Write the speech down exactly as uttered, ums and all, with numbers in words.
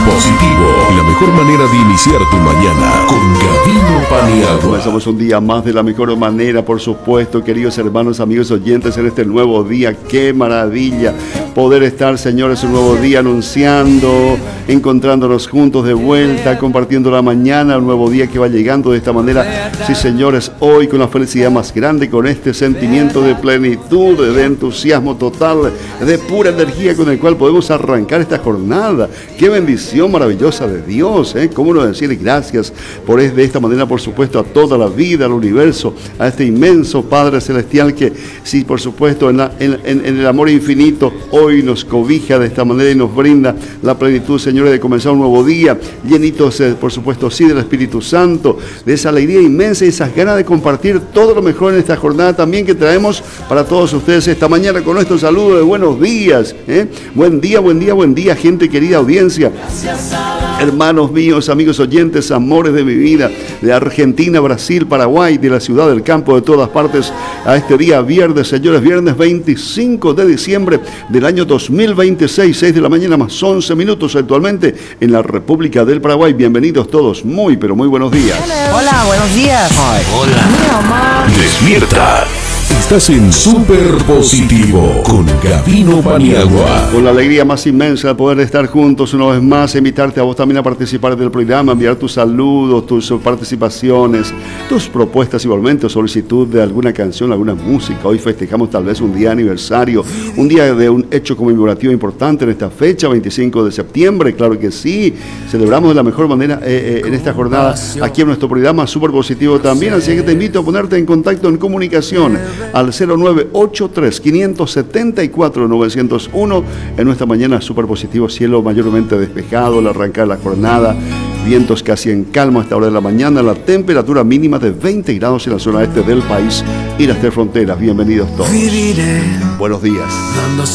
positivo, la mejor manera de iniciar tu mañana con Gavino Paniagua. Comenzamos un día más de la mejor manera, por supuesto, queridos hermanos, amigos oyentes, en este nuevo día. ¡Qué maravilla poder estar, señores, un nuevo día anunciando, encontrándonos juntos de vuelta, compartiendo la mañana, un nuevo día que va llegando de esta manera. Sí, señores, hoy con la felicidad más grande, con este sentimiento de plenitud, de entusiasmo total, de pura energía con el cual podemos arrancar esta jornada. ¡Qué bendición maravillosa de Dios! ¿eh? ¿Cómo no decir gracias por de esta manera, por supuesto, a toda la vida, al universo, a este inmenso Padre Celestial que, sí, por supuesto, en, la, en, en, en el amor infinito, hoy nos cobija de esta manera y nos brinda la plenitud, señores, de comenzar un nuevo día, llenitos, eh, por supuesto, sí, del Espíritu Santo, de esa alegría inmensa y esas ganas de compartir todo lo mejor en esta jornada también que traemos para todos ustedes esta mañana con nuestro saludo de buenos días. ¿eh? Buen día, buen día, buen día, gente querida, audiencia. Hermanos míos, amigos oyentes, amores de mi vida, de Argentina, Brasil, Paraguay, de la ciudad, del campo, de todas partes, a este día viernes, señores, viernes veinticinco de diciembre del año dos mil veintiséis, seis de la mañana más once minutos actualmente en la República del Paraguay. Bienvenidos todos, muy pero muy buenos días. Hola, buenos días. Ay, hola. Despierta. Estás en Super Positivo con Gavino Paniagua. Con la alegría más inmensa de poder estar juntos una vez más, invitarte a vos también a participar del programa, enviar tus saludos, tus participaciones, tus propuestas igualmente, o solicitud de alguna canción, alguna música. Hoy festejamos tal vez un día aniversario, un día de un hecho conmemorativo importante en esta fecha, veinticinco de septiembre, claro que sí. Celebramos de la mejor manera eh, eh, en esta jornada aquí en nuestro programa Super Positivo también, así que te invito a ponerte en contacto, en comunicación al cero nueve ocho tres, cinco siete cuatro, nueve cero uno en nuestra mañana Super Positivo, cielo mayormente despejado al arrancar la jornada, vientos casi en calma a esta hora de la mañana, la temperatura mínima de veinte grados en la zona este del país y las tres fronteras. Bienvenidos todos. Buenos días.